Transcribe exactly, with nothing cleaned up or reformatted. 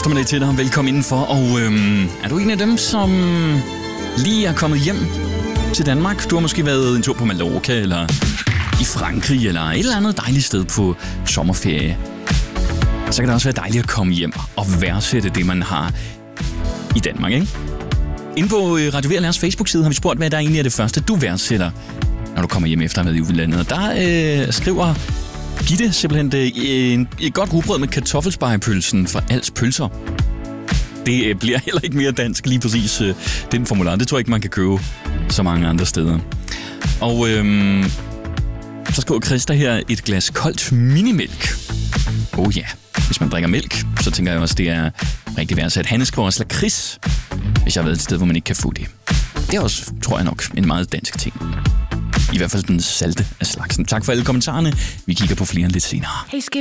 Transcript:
eftermiddag til dig. Velkommen indenfor. Og øhm, er du en af dem, som lige er kommet hjem til Danmark? Du har måske været en tur på Mallorca, eller i Frankrig, eller et eller andet dejligt sted på sommerferie. Så kan det også være dejligt at komme hjem og værdsætte det, man har i Danmark, ikke? Inde på Radio V L's Facebook-side har vi spurgt, hvad der egentlig er det første, du værdsætter, når du kommer hjem efter at have været i udlandet. Og der øh, skriver Gitte simpelthen det, en, et godt rugbrød med kartoffelspegepølsen fra Als Pølser. Det øh, bliver heller ikke mere dansk, lige præcis øh, den formular. Det tror jeg ikke, man kan købe så mange andre steder. Og øh, så skriver Christa her et glas koldt minimælk. Oh ja, yeah. Hvis man drikker mælk, så tænker jeg også, det er rigtig værdsat. Hanne skriver også lakrids, hvis jeg har været et sted, hvor man ikke kan få det. Det er også, tror jeg nok, en meget dansk ting. I hvert fald den salte af slagsen. Tak for alle kommentarerne. Vi kigger på flere lidt senere. Hey,